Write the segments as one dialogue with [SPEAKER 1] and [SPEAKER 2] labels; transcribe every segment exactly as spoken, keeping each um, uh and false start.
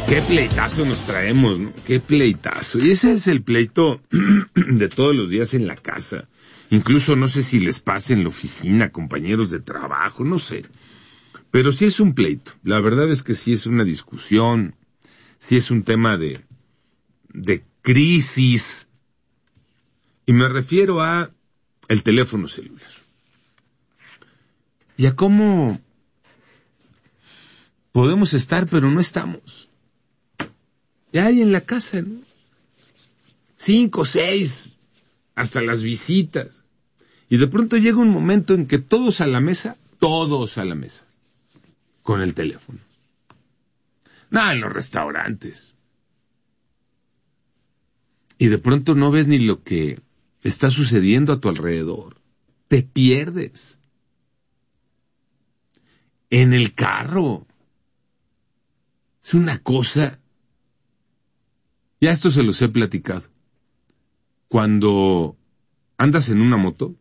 [SPEAKER 1] Qué pleitazo nos traemos, ¿no? Qué pleitazo. Y ese es el pleito de todos los días en la casa. Incluso no sé si les pasa en la oficina, compañeros de trabajo, no sé. Pero sí es un pleito. La verdad es que sí es una discusión, sí es un tema de, de crisis. Y me refiero a el teléfono celular. Y a cómo podemos estar, pero no estamos. Ya hay en la casa, ¿no? Cinco, seis, hasta las visitas. Y de pronto llega un momento en que todos a la mesa, todos a la mesa, con el teléfono. Nada, en los restaurantes. Y de pronto no ves ni lo que está sucediendo a tu alrededor. Te pierdes. En el carro. Es una cosa... Ya esto se los he platicado. Cuando andas en una moto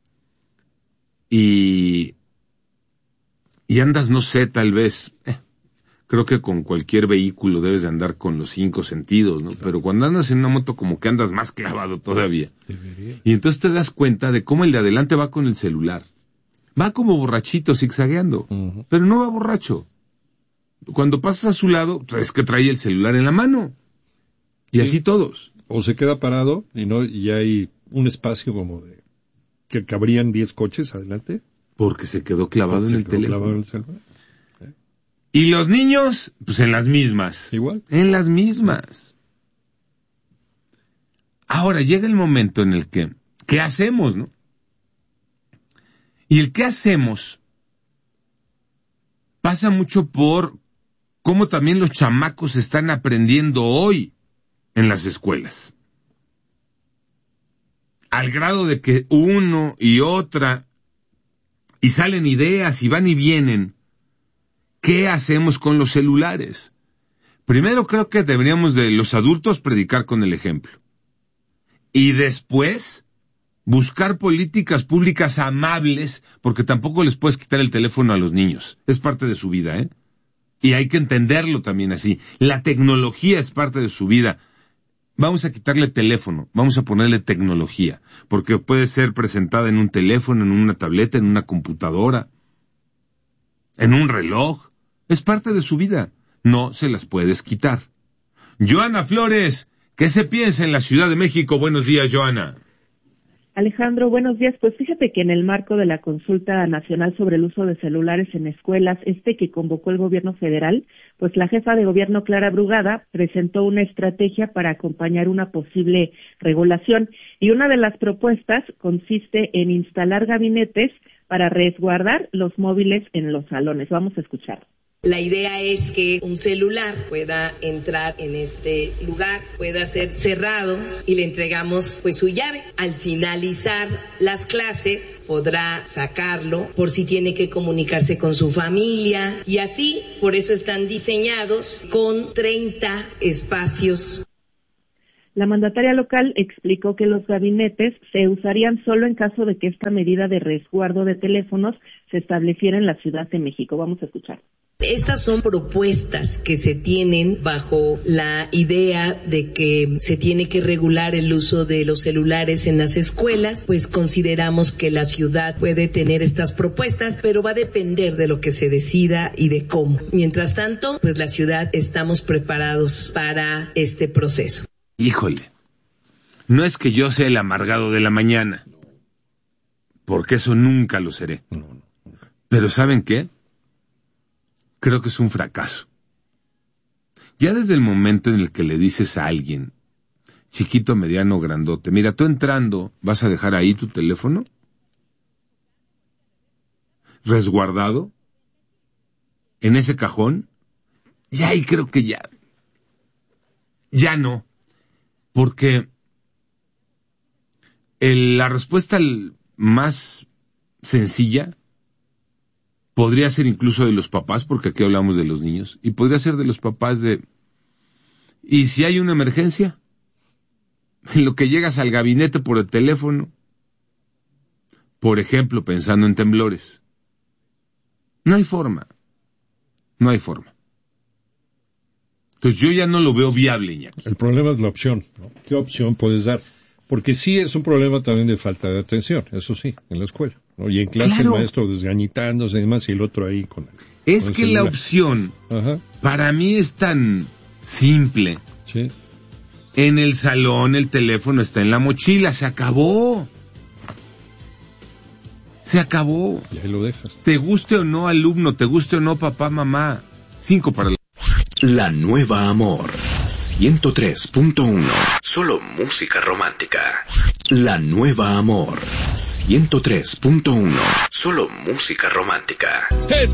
[SPEAKER 1] y, y andas, no sé, tal vez, eh, creo que con cualquier vehículo debes de andar con los cinco sentidos, ¿no? Pero cuando andas en una moto como que andas más clavado todavía. Debería. Y entonces te das cuenta de cómo el de adelante va con el celular. Va como borrachito, zigzagueando, uh-huh. Pero no va borracho. Cuando pasas a su lado, es que trae el celular en la mano. Y sí. Así todos.
[SPEAKER 2] O se queda parado y no y hay un espacio como de que cabrían diez coches adelante.
[SPEAKER 1] Porque se quedó clavado en el
[SPEAKER 2] quedó
[SPEAKER 1] teléfono.
[SPEAKER 2] Clavado en el celular. ¿Eh?
[SPEAKER 1] Y los niños, pues en las mismas.
[SPEAKER 2] Igual.
[SPEAKER 1] En las mismas. Ahora llega el momento en el que, ¿qué hacemos, no? Y el qué hacemos pasa mucho por cómo también los chamacos están aprendiendo hoy en las escuelas. Al grado de que uno y otra, y salen ideas y van y vienen, ¿qué hacemos con los celulares? Primero creo que deberíamos de los adultos predicar con el ejemplo. Y después buscar políticas públicas amables, porque tampoco les puedes quitar el teléfono a los niños. Es parte de su vida, ¿eh? Y hay que entenderlo también así. La tecnología es parte de su vida. Vamos a quitarle teléfono, vamos a ponerle tecnología, porque puede ser presentada en un teléfono, en una tableta, en una computadora, en un reloj. Es parte de su vida, no se las puedes quitar. Joana Flores, ¿qué se piensa en la Ciudad de México? Buenos días, Joana.
[SPEAKER 3] Alejandro, buenos días. Pues fíjate que en el marco de la consulta nacional sobre el uso de celulares en escuelas, este que convocó el gobierno federal, pues la jefa de gobierno Clara Brugada presentó una estrategia para acompañar una posible regulación. Y una de las propuestas consiste en instalar gabinetes para resguardar los móviles en los salones. Vamos a escuchar.
[SPEAKER 4] La idea es que un celular pueda entrar en este lugar, pueda ser cerrado y le entregamos pues su llave. Al finalizar las clases podrá sacarlo por si tiene que comunicarse con su familia y así, por eso están diseñados con treinta espacios.
[SPEAKER 3] La mandataria local explicó que los gabinetes se usarían solo en caso de que esta medida de resguardo de teléfonos se estableciera en la Ciudad de México. Vamos a escuchar.
[SPEAKER 4] Estas son propuestas que se tienen bajo la idea de que se tiene que regular el uso de los celulares en las escuelas, pues consideramos que la ciudad puede tener estas propuestas, pero va a depender de lo que se decida y de cómo. Mientras tanto, pues la ciudad estamos preparados para este proceso.
[SPEAKER 1] Híjole, no es que yo sea el amargado de la mañana, porque eso nunca lo seré. Pero ¿saben qué? Creo que es un fracaso. Ya desde el momento en el que le dices a alguien, chiquito, mediano, grandote, mira, tú entrando, ¿vas a dejar ahí tu teléfono? ¿Resguardado? ¿En ese cajón? Ya ahí creo que ya. Ya no. Porque el, la respuesta más sencilla podría ser incluso de los papás, porque aquí hablamos de los niños, y podría ser de los papás de, ¿y si hay una emergencia? En lo que llegas al gabinete por el teléfono, por ejemplo, pensando en temblores. No hay forma, no hay forma. Entonces yo ya no lo veo viable, Iñaki.
[SPEAKER 2] El problema es la opción, ¿no? ¿Qué opción puedes dar? Porque sí es un problema también de falta de atención, eso sí, en la escuela, ¿no? Y en clase
[SPEAKER 1] Claro.
[SPEAKER 2] el maestro desgañitándose y demás, y el otro ahí con...
[SPEAKER 1] Es
[SPEAKER 2] con el
[SPEAKER 1] que la
[SPEAKER 2] celular.
[SPEAKER 1] opción,
[SPEAKER 2] Ajá,
[SPEAKER 1] para mí es tan simple.
[SPEAKER 2] sí.
[SPEAKER 1] En el salón el teléfono está en la mochila, se acabó. Se acabó.
[SPEAKER 2] Y ahí lo dejas.
[SPEAKER 1] Te guste o no alumno, te guste o no papá, mamá. Cinco para la...
[SPEAKER 5] La Nueva Amor ciento tres punto uno. Solo música romántica. La Nueva Amor ciento tres punto uno. Solo música romántica.